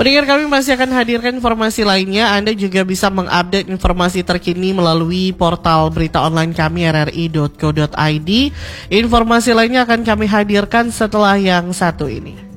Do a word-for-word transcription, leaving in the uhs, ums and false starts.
Pendengar kami masih akan hadirkan informasi lainnya. Anda juga bisa mengupdate informasi terkini melalui portal berita online kami r r i dot co dot i d. Informasi lainnya akan kami hadirkan setelah yang satu ini.